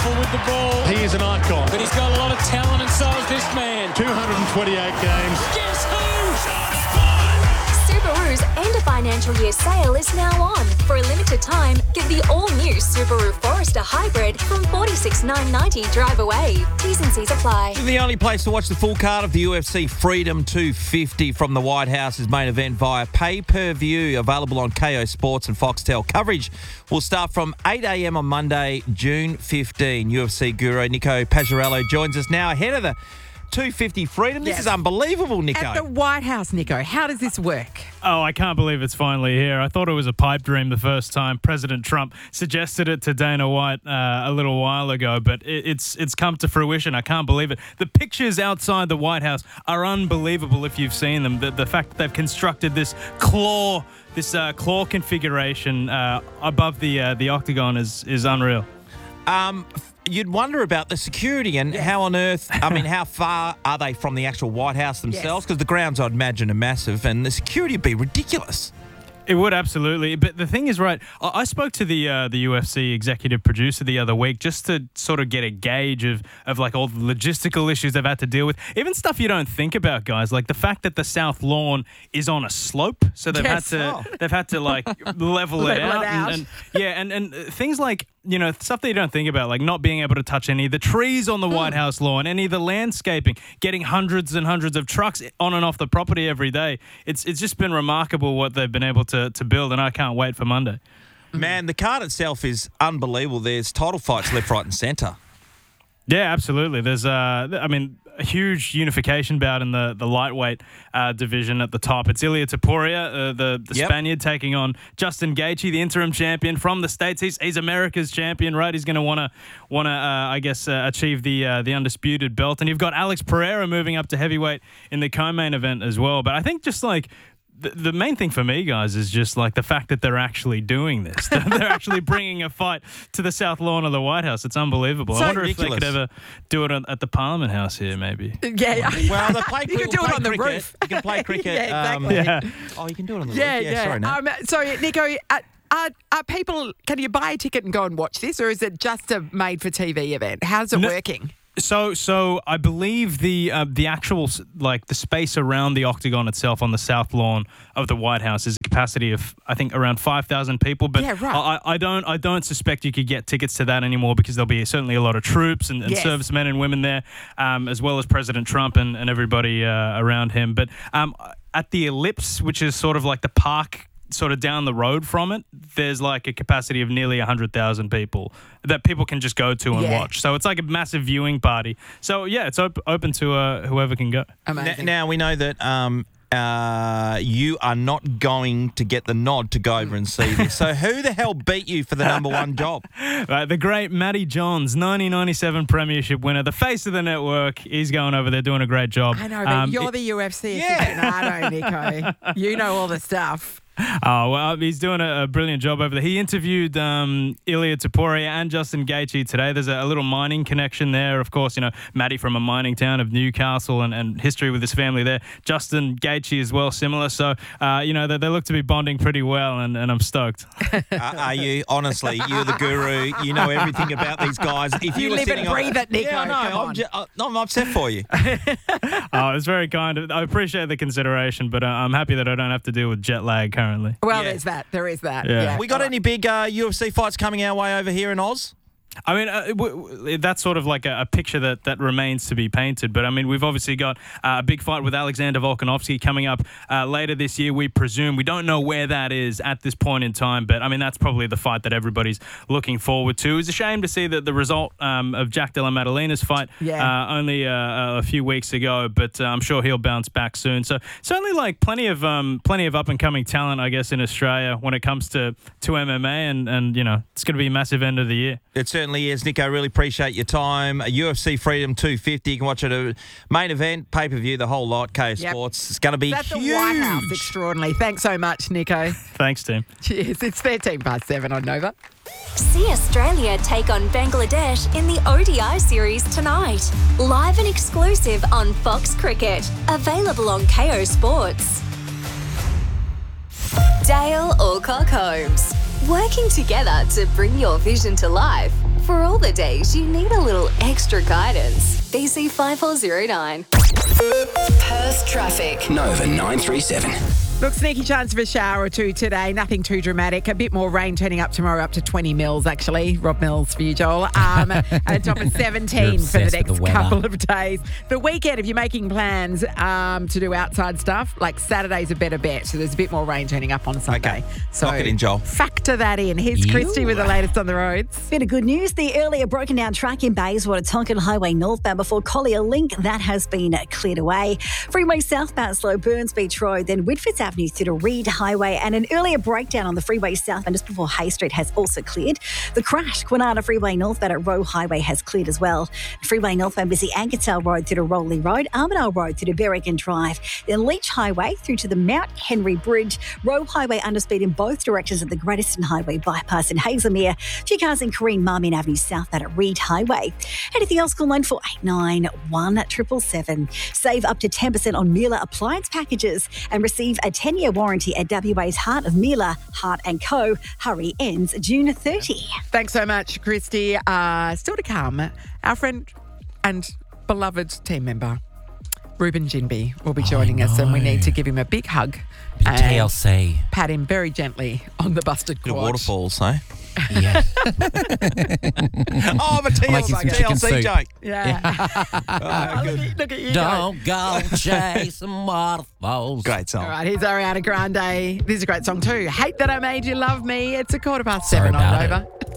powerful with the ball. He is an icon. But he's got a lot of talent, and so is this man. 228 games. Guess who? Subaru's end of financial year sale is now on. For a limited time, get the all-new Subaru Forester Hybrid from $46,990 drive away. T's and C's apply. The only place to watch the full card of the UFC Freedom 250 from the White House's main event via pay-per-view, available on KO Sports and Foxtel. Coverage will start from 8 a.m. on Monday, June 15. UFC guru Nico Pajarello joins us now ahead of the 250 Freedom. This is unbelievable, Nico. At the White House, Nico, how does this work? Oh, I can't believe it's finally here. I thought it was a pipe dream the first time President Trump suggested it to Dana White a little while ago, but it's come to fruition. I can't believe it. The pictures outside the White House are unbelievable if you've seen them. The fact that they've constructed this claw configuration above the octagon is unreal. You'd wonder about the security and how on earth, how far are they from the actual White House themselves? Because the grounds, I'd imagine, are massive and the security would be ridiculous. It would, absolutely. But the thing is, right, I spoke to the UFC executive producer the other week just to sort of get a gauge of like all the logistical issues they've had to deal with. Even stuff you don't think about, guys, like the fact that the South Lawn is on a slope. So they've had to like level it out. And things like, stuff that you don't think about, like not being able to touch any of the trees on the White House lawn, any of the landscaping, getting hundreds and hundreds of trucks on and off the property every day. It's just been remarkable what they've been able to build, and I can't wait for Monday. Man, the card itself is unbelievable. There's title fights left, right and centre. Yeah, absolutely. There's, a huge unification bout in the lightweight division at the top. It's Ilia Topuria, the Spaniard, taking on Justin Gaethje, the interim champion from the States. He's America's champion, right? He's going to want to achieve the undisputed belt. And you've got Alex Pereira moving up to heavyweight in the co-main event as well. But I think just like the main thing for me, guys, is just like the fact that they're actually doing this. They're actually bringing a fight to the South Lawn of the White House. It's unbelievable. So I wonder ridiculous. if they could ever do it at the Parliament House here, maybe. Yeah. Well, they play You can do it on the roof. You can play cricket. Yeah, exactly. Oh, you can do it on the roof. Yeah. Sorry, no. So, Nico, are people, can you buy a ticket and go and watch this, or is it just a made-for-TV event? How's it working? So I believe the actual, like, the space around the octagon itself on the South Lawn of the White House is a capacity of, I think, around 5,000 people. But yeah, right. I don't suspect you could get tickets to that anymore, because there'll be certainly a lot of troops and servicemen and women there, as well as President Trump and everybody around him. But at the Ellipse, which is sort of like the park sort of down the road from it, there's like a capacity of nearly 100,000 people that people can just go to and watch. So it's like a massive viewing party. So yeah, it's open to whoever can go. Amazing. Now we know that you are not going to get the nod to go over and see this. So who the hell beat you for the number one job? Right, the great Matty Johns, 1997 Premiership winner, the face of the network. He's going over there doing a great job. I know, but you're the UFC aficionado, Nico. You know all the stuff. Oh, well, he's doing a brilliant job over there. He interviewed Ilia Topuria and Justin Gaethje today. There's a little mining connection there. Of course, Matty from a mining town of Newcastle and history with his family there. Justin Gaethje as well, similar. So, they look to be bonding pretty well, and I'm stoked. Are you? Honestly, you're the guru. You know everything about these guys. If you live and breathe it, Nico. Yeah, I know. I'm upset for you. Oh, it's very kind. I appreciate the consideration, but I'm happy that I don't have to deal with jet lag currently. Well, there's that. There is that. Yeah. We got any big UFC fights coming our way over here in Oz? I mean, that's sort of like a picture that remains to be painted. But, I mean, we've obviously got a big fight with Alexander Volkanovski coming up later this year, we presume. We don't know where that is at this point in time. But, I mean, that's probably the fight that everybody's looking forward to. It's a shame to see that the result of Jack Della Maddalena's fight only a few weeks ago. But I'm sure he'll bounce back soon. So, certainly, like, plenty of up-and-coming talent, I guess, in Australia when it comes to MMA. And it's going to be a massive end of the year. It certainly is, Nico. Really appreciate your time. UFC Freedom 250. You can watch it at main event, pay-per-view, the whole lot. KO Sports. It's going to be huge. That's the White House. Extraordinary. Thanks so much, Nico. Thanks, Tim. Cheers. It's 7:13 on Nova. See Australia take on Bangladesh in the ODI series tonight. Live and exclusive on Fox Cricket. Available on KO Sports. Dale Alcock Holmes. Working together to bring your vision to life. For all the days you need a little extra guidance, BC 5409. Perth traffic. Nova 937. Look, sneaky chance of a shower or two today. Nothing too dramatic. A bit more rain turning up tomorrow, up to 20 mils, actually. Rob Mills for you, Joel. And a top of 17 for the next couple of days. The weekend, if you're making plans to do outside stuff, like Saturday's a better bet. So there's a bit more rain turning up on Sunday. Okay. So Lock it in, Joel. Factor that in. Here's Christy with the latest on the roads. Bit of good news. The earlier broken down track in Bayswater, Tonkin Highway northbound before Collier Link, that has been cleared away. Freeway southbound slow Burns Beach Road, then Whitfords Avenue through to Reed Highway, and an earlier breakdown on the freeway southbound just before Hay Street has also cleared. The crash, Kwinana Freeway northbound at Rowe Highway has cleared as well. Freeway northbound busy Ankertail Road through to Rowley Road, Armidale Road through to Berrigan Drive, then Leach Highway through to the Mount Henry Bridge, Rowe Highway underspeed in both directions at the Great Eastern Highway bypass in Hazelmere, few cars in Corrine Marmion Avenue southbound at Reed Highway. Anything else, call 9489 777. Save up to 10% on Miele appliance packages and receive a 10-year warranty at WA's Heart of Miele, Heart & Co. Hurry ends June 30. Thanks so much, Christy. Still to come, our friend and beloved team member, Ruben Jinby, will be joining us, and we need to give him a big hug. And TLC. pat him very gently on the busted Good quad. waterfalls, eh? Yeah. Oh, the making some chicken TLC soup. joke. Yeah. Look at you. Don't go chasing waterfalls. Great song. All right, here's Ariana Grande. This is a great song too. Hate That I Made You Love Me. It's 7:15 Sorry on about Nova.